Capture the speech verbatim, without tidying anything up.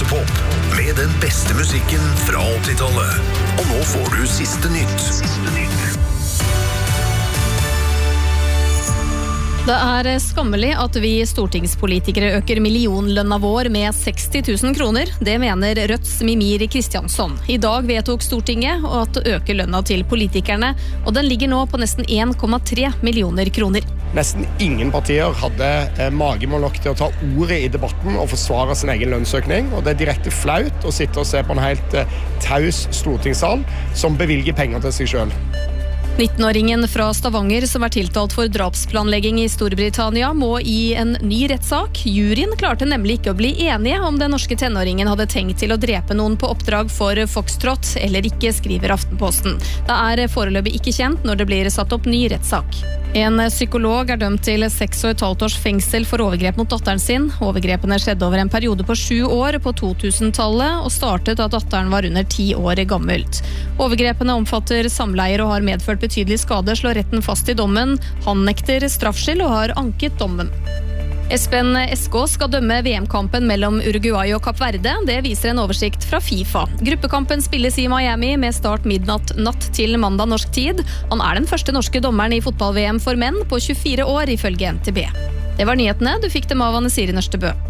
Radiopop med den beste musikken fra åttitallet. Og nå får du siste nytt. Siste nytt. Det er skammelig at vi stortingspolitikere øker millionlønna vår med seksti tusen kroner. Det mener Rødts Mimir Kristiansson. I dag vedtok Stortinget at øke lønna til politikerne, og den ligger nå på nesten en komma tre millioner kroner. Nesten ingen partier hadde magemål nok til å ta ordet i debatten og forsvare sin egen lønnsøkning, og det er direkte flaut å sitte og se på en helt taus stortingssal som bevilger penger til seg selv. nittenåringen fra Stavanger som er tiltalt for drapsplanlegging i Storbritannia må i en ny rettssak. Juryen klarte nemlig ikke å bli enige om den norske tenåringen hadde tenkt til å drepe noen på oppdrag for Foxtrot eller ikke, skriver Aftenposten. Det er foreløpig ikke kjent når det blir satt opp ny rettssak. En psykolog er dømt til seks og et halvt års fengsel for overgrep mot datteren sin. Overgrepene skjedde over en periode på sju år på totusentallet og startet da datteren var under ti år gammelt. Overgrepene omfatter samleier og har medført betydelig skade, slår retten fast i dommen. Han nekter straffskyld og har anket dommen. Espen Eskås skal dømme V M-kampen mellom Uruguay og Kapp Verde. Det viser en oversikt fra FIFA. Gruppekampen spilles i Miami med start midnatt natt til mandag norsk tid. Han er den første norske dommeren i fotball-V M for menn på tjuefire år, ifølge N T B. Det var nyhetene. Du fikk dem av Anne Siri Nørstebø.